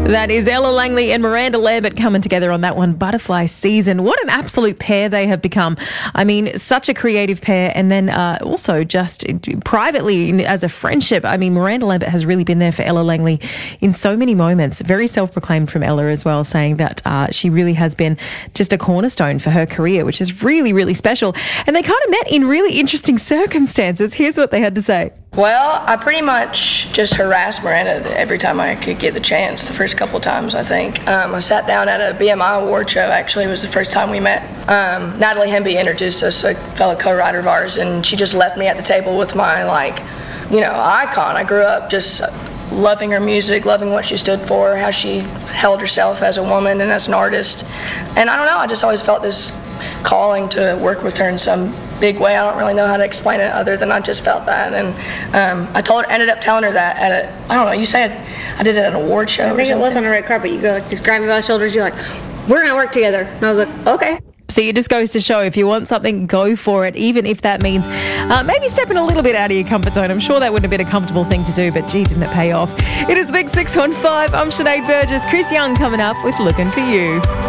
That is Ella Langley and Miranda Lambert coming together on that one, Butterfly Season. What an absolute pair they have become. I mean, such a creative pair. And then also just privately as a friendship. I mean, Miranda Lambert has really been there for Ella Langley in so many moments. Very self-proclaimed from Ella as well, saying that she really has been just a cornerstone for her career, which is really, really special. And they kind of met in really interesting circumstances. Here's what they had to say. Well, I pretty much just harassed Miranda every time I could get the chance, the first couple times, I think. I sat down at a BMI award show, actually. It was the first time we met. Natalie Hemby introduced us, a fellow co-writer of ours, and she just left me at the table with my, icon. I grew up just loving her music, loving what she stood for, how she held herself as a woman and as an artist. And I don't know, I just always felt this calling to work with her in some big way. I don't really know how to explain it other than I just felt that. And ended up telling her that at I don't know, you said I did it at an award show. I think it was on a red carpet. You go just grab me by the shoulders, you're like, we're going to work together. And I was like, okay. So it just goes to show, if you want something, go for it, even if that means maybe stepping a little bit out of your comfort zone. I'm sure that wouldn't have been a comfortable thing to do, but gee, didn't it pay off? It is Big 615. I'm Sinead Burgess. Chris Young coming up with Looking For You.